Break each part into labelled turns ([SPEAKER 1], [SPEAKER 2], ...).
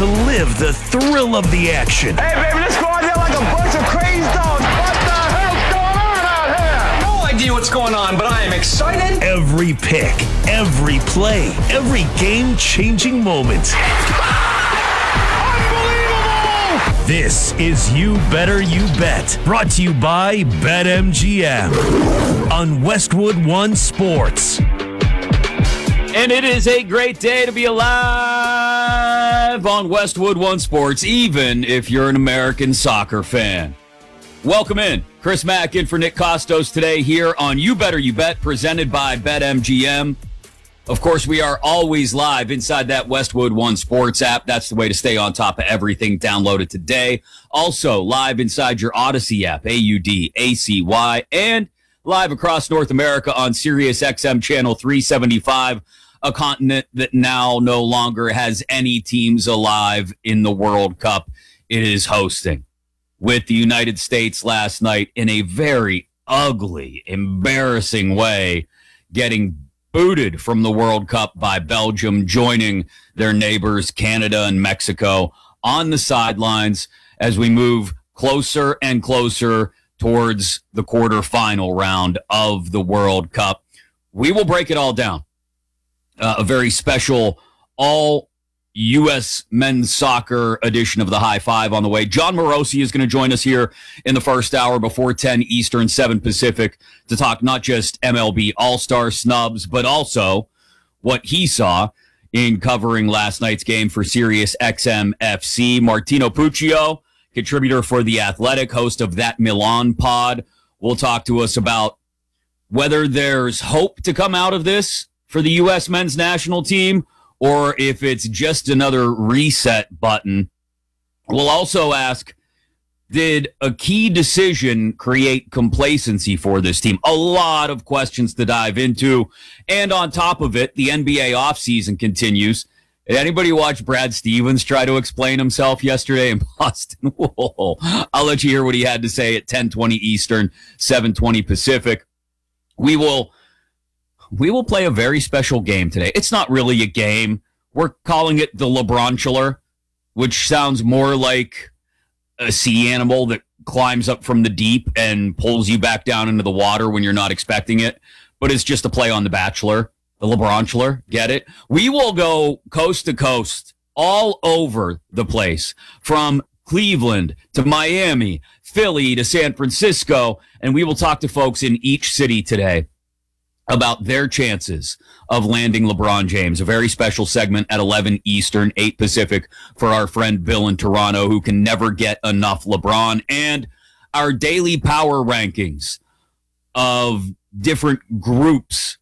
[SPEAKER 1] to live the thrill of the action.
[SPEAKER 2] Hey, baby, let's go out there like a bunch of crazy dogs. What the hell's going on out here?
[SPEAKER 3] No idea what's going on, but I am excited.
[SPEAKER 1] Every pick, every play, every game-changing moment.
[SPEAKER 2] Unbelievable!
[SPEAKER 1] This is You Better You Bet, brought to you by BetMGM on Westwood One Sports.
[SPEAKER 4] And it is a great day to be alive on Westwood One Sports, even if you're an American soccer fan. Welcome in. Chris Mack in for Nick Costos today here on You Better You Bet, presented by BetMGM. Of course, we are always live inside that Westwood One Sports app. That's the way to stay on top of everything. Download it today. Also, live inside your Odyssey app, AUDACY, and live across North America on Sirius XM Channel 375, a continent that now no longer has any teams alive in the World Cup it is hosting. With the United States last night in a very ugly, embarrassing way, getting booted from the World Cup by Belgium, joining their neighbors Canada and Mexico on the sidelines as we move closer and closer towards the quarterfinal round of the World Cup. We will break it all down. A very special all-U.S. men's soccer edition of the High Five on the way. John Morosi is going to join us here in the first hour before 10 Eastern, 7 Pacific to talk not just MLB All-Star snubs, but also what he saw in covering last night's game for Sirius XM FC. Martino Puccio, contributor for The Athletic, host of That Milan pod, will talk to us about whether there's hope to come out of this for the U.S. men's national team, or if it's just another reset button. We'll also ask, did a key decision create complacency for this team? A lot of questions to dive into. And on top of it, the NBA offseason continues. Did anybody watch Brad Stevens try to explain himself yesterday in Boston? Whoa. I'll let you hear what he had to say at 10:20 Eastern, 7:20 Pacific. We will play a very special game today. It's not really a game. We're calling it the LeBronchular, which sounds more like a sea animal that climbs up from the deep and pulls you back down into the water when you're not expecting it. But it's just a play on The Bachelor, the LeBronchular. Get it? We will go coast to coast, all over the place, from Cleveland to Miami, Philly to San Francisco, and we will talk to folks in each city today about their chances of landing LeBron James. A very special segment at 11 Eastern, 8 Pacific for our friend Bill in Toronto, who can never get enough LeBron, and our daily power rankings of different groups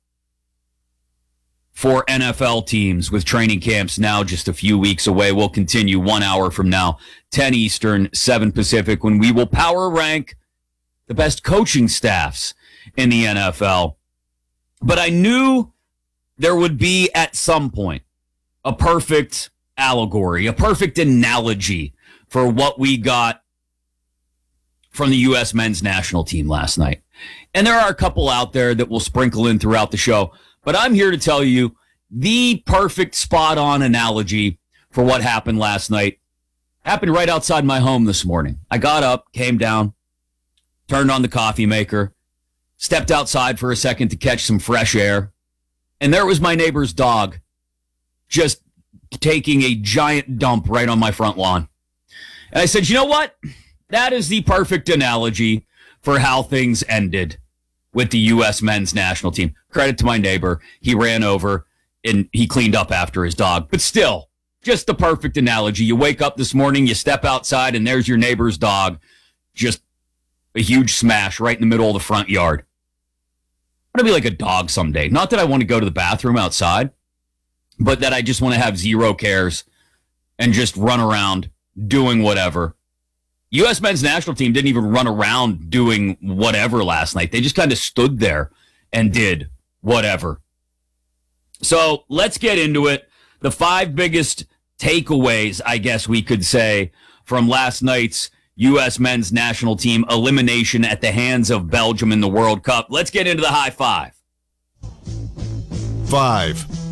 [SPEAKER 4] for NFL teams with training camps now just a few weeks away. We'll continue 1 hour from now, 10 Eastern, 7 Pacific, when we will power rank the best coaching staffs in the NFL. But I knew there would be, at some point, a perfect allegory, a perfect analogy for what we got from the U.S. men's national team last night. And there are a couple out there that will sprinkle in throughout the show. But I'm here to tell you the perfect spot-on analogy for what happened last night happened right outside my home this morning. I got up, came down, turned on the coffee maker, stepped outside for a second to catch some fresh air, and there was my neighbor's dog just taking a giant dump right on my front lawn. And I said, you know what? That is the perfect analogy for how things ended with the U.S. men's national team. Credit to my neighbor. He ran over and he cleaned up after his dog. But still, just the perfect analogy. You wake up this morning, you step outside, and there's your neighbor's dog. Just a huge smash right in the middle of the front yard. I want to be like a dog someday. Not that I want to go to the bathroom outside, but that I just want to have zero cares and just run around doing whatever. U.S. men's national team didn't even run around doing whatever last night. They just kind of stood there and did whatever. So let's get into it. The 5 biggest takeaways, I guess we could say, from last night's U.S. men's national team elimination at the hands of Belgium in the World Cup. Let's get into the high five.
[SPEAKER 5] 5.